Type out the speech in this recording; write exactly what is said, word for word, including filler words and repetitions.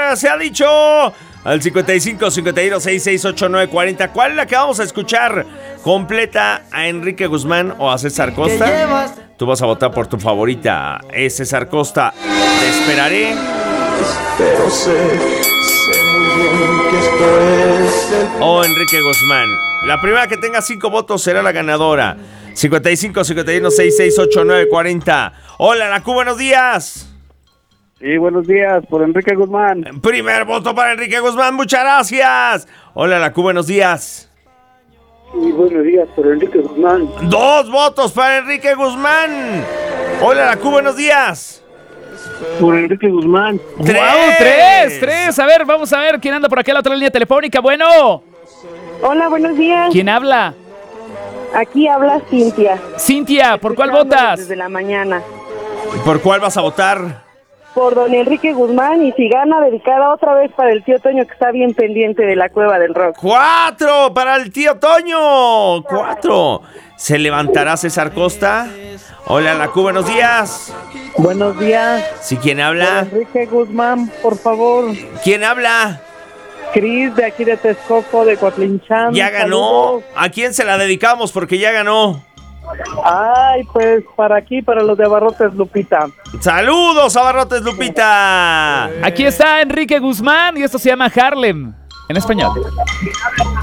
nunca se ha dicho. Al cincuenta y cinco, cincuenta y uno, sesenta y seis, ochenta y nueve, cuarenta. ¿Cuál es la que vamos a escuchar completa? ¿A Enrique Guzmán o a César Costa? Tú vas a votar por tu favorita. Es César Costa. Te esperaré. Pero sé, sé muy bien que esto es el... O Enrique Guzmán. La primera que tenga cinco votos será la ganadora. cincuenta y cinco, cincuenta y uno, sesenta y seis, ochenta y nueve, cuarenta. Hola, la Q, buenos días. Sí, buenos días, por Enrique Guzmán. Primer voto para Enrique Guzmán, muchas gracias. Hola, la Q, buenos días. Sí, buenos días, por Enrique Guzmán. Dos votos para Enrique Guzmán. Hola, la Q, buenos días. Por Enrique Guzmán. ¡Tres! ¡Wow! ¡Tres! ¡Tres! A ver, vamos a ver quién anda por aquí a la otra línea telefónica. Bueno. Hola, buenos días. ¿Quién habla? Aquí habla Cintia. Cintia, ¿por cuál Escuchándolos votas? Desde la mañana. ¿Por cuál vas a votar? Por don Enrique Guzmán, y si gana, dedicada otra vez para el tío Toño, que está bien pendiente de la Cueva del Rock. ¡Cuatro para el tío Toño! ¡Cuatro! ¿Se levantará César Costa? Hola, la Q, buenos días. Buenos días. ¿Sí, quién Por habla? Enrique Guzmán, por favor. ¿Quién habla? Cris, de aquí de Texcoco, de Coatlinchán. Ya ganó. Saludos. ¿A quién se la dedicamos? Porque ya ganó. Ay, pues para aquí, para los de Abarrotes, Lupita. ¡Saludos, Abarrotes, Lupita! Aquí está Enrique Guzmán y esto se llama Harlem, en español.